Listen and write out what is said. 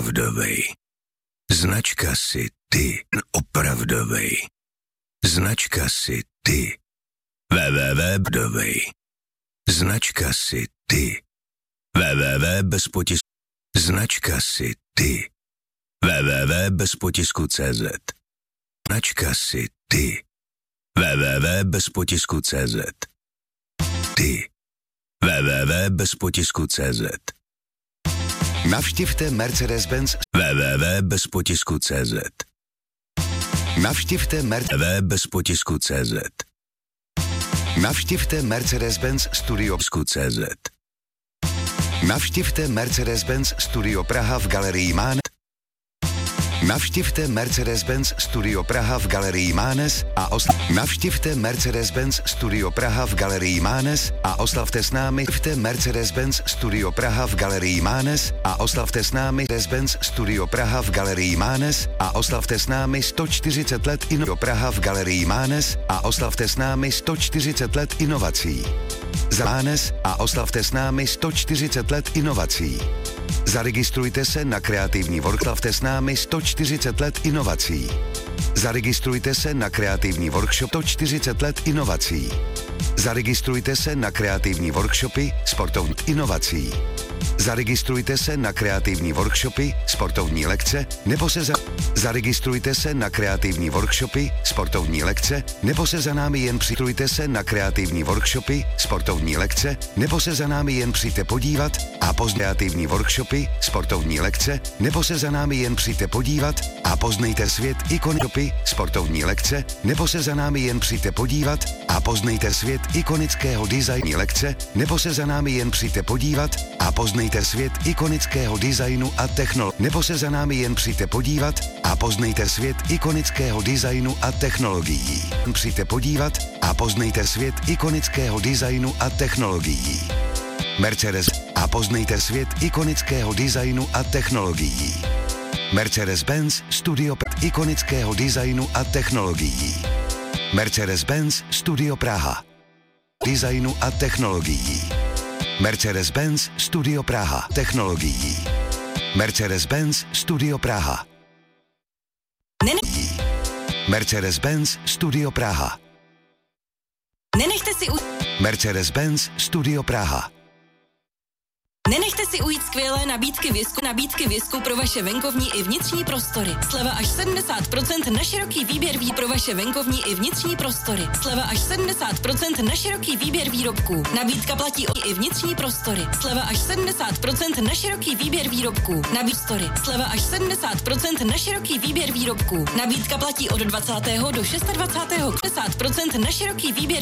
opravdovej. Značka si ty opravdovej. Značka si ty www. Značka si ty www bez potisku. Značka si ty www bez potisku.cz. Značka si ty www bez potisku.cz. Ty www bez potisku.cz. Navštivte Mercedes-Benz www bez potisku.cz. Navštivte www bez potisku.cz. Navštivte Mercedes-Benz Studio.cz. Navštivte Mercedes-Benz Studio Praha v Galerii Mánes. Navštivte Mercedes-Benz Studio Praha v Galerii Mánes a Navštivte Mercedes-Benz Studio Praha v Galerii Mánes a oslavte s námi Mercedes-Benz Studio Praha v Galerii Mánes a oslavte s námi Mercedes-Benz Studio Praha v Galerii Mánes a oslavte s námi 140 let Praha v Galerii Mánes a oslavte s námi 140 let inovací. Za Mánes a oslavte s námi 140 let inovací. Zaregistrujte se na kreativní workshop s námi 140 let inovací. Zaregistrujte se na kreativní workshop 140 let inovací. Zaregistrujte se na kreativní workshopy sportovní inovací. Zaregistrujte se na kreativní workshopy, sportovní lekce, nebo se Zaregistrujte se na kreativní workshopy, sportovní lekce, nebo se za námi jen přijďte se na kreativní workshopy, sportovní lekce, nebo se za námi jen přijďte podívat a kreativní workshopy, sportovní lekce, nebo se za námi jen přijďte podívat a poznejte svět ikony, sportovní lekce, nebo se za námi jen přijďte podívat a poznejte svět ikonického designu lekce, nebo se za námi jen přijďte podívat a poznejte svět ikonického designu a technologií. Nebo se za námi jen přijďte podívat a poznejte svět ikonického designu a technologií. Přijďte podívat a poznejte svět ikonického designu a technologií. Mercedes a poznejte svět ikonického designu a technologií. Mercedes-Benz Studio ikonického designu a technologií. Mercedes-Benz Studio Praha. Designu a technologií. Mercedes-Benz Studio Praha. Technologií. Mercedes-Benz Studio Praha. Mercedes-Benz Studio Praha. Nenechte si Mercedes-Benz Studio Praha. Nenechte si ujít skvělé nabídky Visku pro vaše venkovní i vnitřní prostory. Sleva až 70% na široký výběr pro vaše venkovní i vnitřní prostory. Sleva až 70% na široký výběr výrobků. Nabídka platí i vnitřní prostory. Sleva až 70% na široký výběr výrobků. Sleva až 70% na široký výběr výrobků. Nabídka platí od 20. do 26. 50% na široký výběr